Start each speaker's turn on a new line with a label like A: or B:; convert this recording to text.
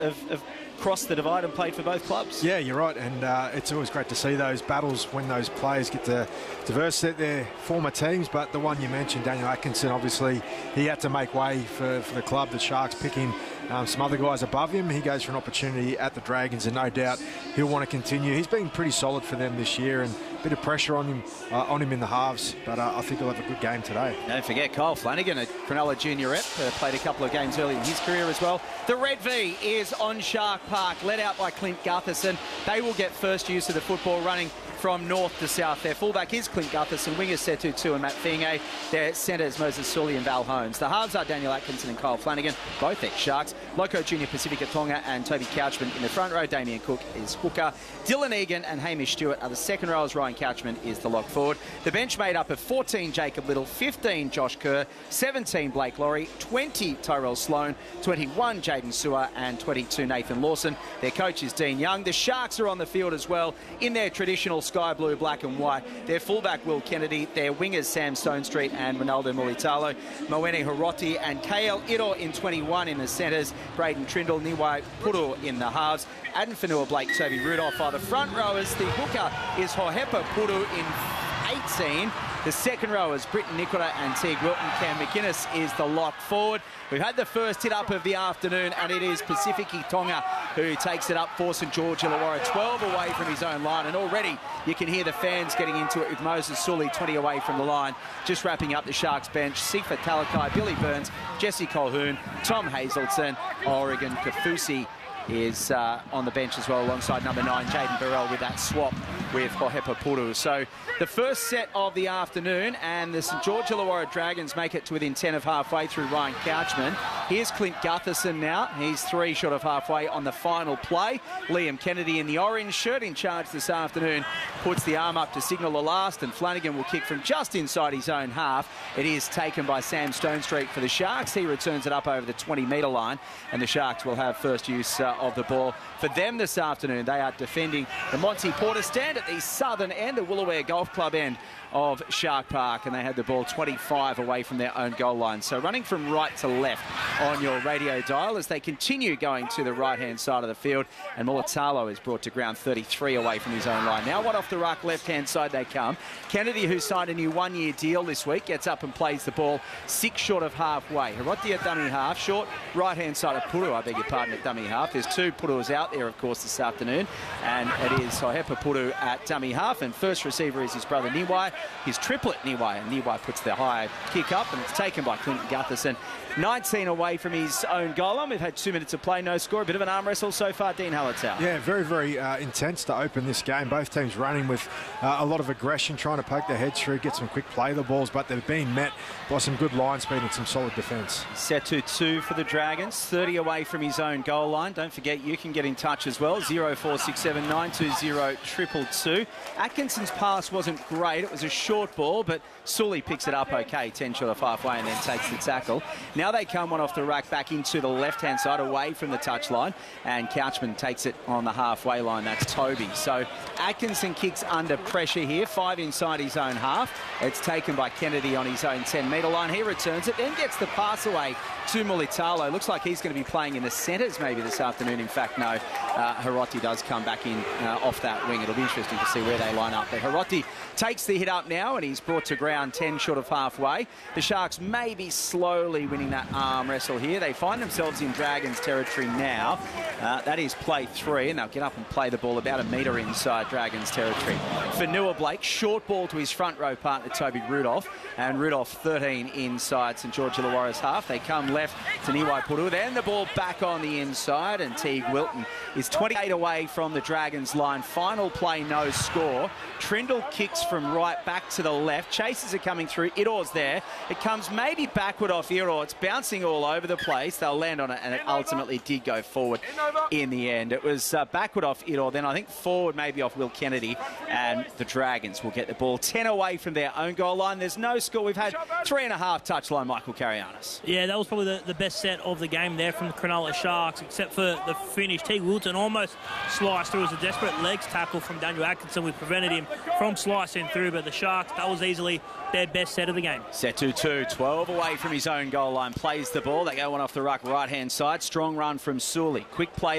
A: have crossed the divide and played for both clubs.
B: Yeah, you're right, and it's always great to see those battles when those players get to diverse their former teams. But the one you mentioned, Daniel Atkinson, obviously he had to make way for the club. The Sharks picking some other guys above him. He goes for an opportunity at the Dragons, and no doubt he'll want to continue. He's been pretty solid for them this year, and a bit of pressure on him in the halves, but I think he'll have a good game today.
A: Don't forget Kyle Flanagan, a Cronulla juniorette, played a couple of games early in his career as well. The Red V is on Shark Park, led out by Clint Gutherson. They will get first use of the football, running from north to south. Their fullback is Clint Gutherson, wingers Setu Tu and Matt Finge. Their centres Moses Sully and Val Holmes. The halves are Daniel Atkinson and Kyle Flanagan, both ex-Sharks. Loco Junior Pacifica Tonga and Toby Couchman in the front row. Damien Cook is hooker. Dylan Egan and Hamish Stewart are the second rowers. Ryan Couchman is the lock forward. The bench made up of 14 Jacob Little, 15 Josh Kerr, 17 Blake Laurie, 20 Tyrell Sloan, 21 Jaden Sewer and 22 Nathan Lawson. Their coach is Dean Young. The Sharks are on the field as well in their traditional sky blue, black and white. Their fullback Will Kennedy, their wingers Sam Stonestreet and Ronaldo Mulitalo, Moene Hiroti and KL Ito in 21 in the centres, Braden Trindle, Niwai Puru in the halves, Adam Fanua, Blake, Toby Rudolph are the front rowers. The hooker is Hohepa Puru in 18. The second rowers, Britton Nicola and Teague Wilton. Cam McInnes is the lock forward. We've had the first hit up of the afternoon, and it is Pacifici Tonga who takes it up for St George Illawarra, 12 away from his own line, and already you can hear the fans getting into it with Moses Sully 20 away from the line. Just wrapping up the Sharks bench, Sifa Talakai, Billy Burns, Jesse Colhoun, Tom Hazelton, Oregon Kafusi is on the bench as well, alongside number 9 Jaden Burrell, with that swap with Hohepa Puru. So the first set of the afternoon, and the St George Illawarra Dragons make it to within 10 of halfway through Ryan Couchman. Here's Clint Gutherson now. He's 3 short of halfway on the final play. Liam Kennedy in the orange shirt in charge this afternoon puts the arm up to signal the last, and Flanagan will kick from just inside his own half. It is taken by Sam Stonestreet for the Sharks. He returns it up over the 20-metre line, and the Sharks will have first use of the ball. For them this afternoon, they are defending the Monty Porter stand at the southern end, the Woolooware Golf Club end of Shark Park, and they had the ball 25 away from their own goal line. So running from right to left on your radio dial as they continue going to the right-hand side of the field, and Mulitalo is brought to ground 33 away from his own line. Now one off the ruck, left-hand side they come. Kennedy, who signed a new one-year deal this week, gets up and plays the ball 6 short of halfway. Hiroti at dummy half, short right-hand side of Puru, I beg your pardon, at dummy half. There's 2 Purus out there, of course, this afternoon, and it is Hohepa Puru at dummy half, and first receiver is his brother Niwai, his triplet Niwai, and Niwai puts the high kick up, and it's taken by Clinton Gutherson. 19 away from his own goal line. We've had 2 minutes of play, no score. A bit of an arm wrestle so far, Dean Hallertau.
B: Yeah, very, very intense to open this game. Both teams running with a lot of aggression, trying to poke their heads through, get some quick play the balls, but they've been met by some good line speed and some solid defence.
A: Setu Tu for the Dragons, 30 away from his own goal line. Don't forget, you can get in touch as well, 0467 920 222. Atkinson's pass wasn't great. It was a short ball, but Sully picks it up okay, 10 short of halfway, and then takes the tackle. Now they come one off the rack back into the left-hand side, away from the touchline, and Couchman takes it on the halfway line. That's Toby. So Atkinson kicks under pressure here, 5 inside his own half. It's taken by Kennedy on his own 10-metre line. He returns it, then gets the pass away to Mulitalo. Looks like he's going to be playing in the centres maybe this afternoon. In fact, no. Hiroti does come back in off that wing. It'll be interesting to see where they line up. But Hiroti takes the hit up now, and he's brought to ground 10 short of halfway. The Sharks may be slowly winning that arm wrestle here. They find themselves in Dragons territory now. That is play 3, and they'll get up and play the ball about a metre inside Dragons territory. Fanua Blake, short ball to his front row partner Toby Rudolph, and Rudolph 13 inside St George Illawarra's half. They come left to Niwai Puru, then the ball back on the inside, and Teague Wilton is 28 away from the Dragons line. Final play, no score. Trindle kicks from right back to the left. Chasers are coming through. Idor's there. It comes maybe backward off Idor. It's bouncing all over the place. They'll land on it, and it ultimately did go forward in the end. It was backward off Idor, then I think forward maybe off Will Kennedy, and the Dragons will get the ball 10 away from their own goal line. There's no score. We've had 3.5 touchline, Michael Carianis.
C: Yeah, that was probably the best set of the game there from the Cronulla Sharks, except for the finish. Teague Wilton almost sliced through as a desperate legs tackle from Daniel to Atkinson. We prevented him from slicing through, but the Sharks, that was easily their best set of the game.
A: Setutu, 12 away from his own goal line, plays the ball. They go one off the ruck, right-hand side. Strong run from Sully. Quick play